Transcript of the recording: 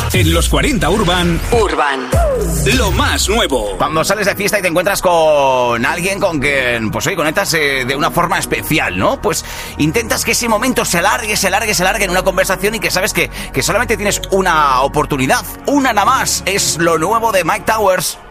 En los 40 Urban, lo más nuevo. Cuando sales de fiesta y te encuentras con alguien con quien, pues hoy conectas de una forma especial, ¿no? Pues intentas que ese momento se alargue en una conversación y que sabes que solamente tienes una oportunidad, una nada más. Es lo nuevo de Myke Towers.